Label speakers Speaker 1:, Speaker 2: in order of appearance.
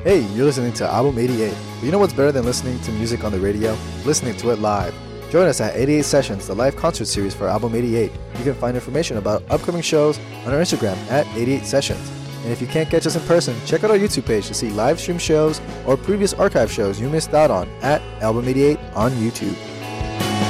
Speaker 1: Hey, you're listening to Album 88. But you know what's better than listening to music on the radio? Listening to it live. Join us at 88 Sessions, the live concert series for Album 88. You can find information about upcoming shows on our Instagram at 88 Sessions. And if you can't catch us in person, check out our YouTube page to see live stream shows or previous archive shows you missed out on at Album 88 on YouTube.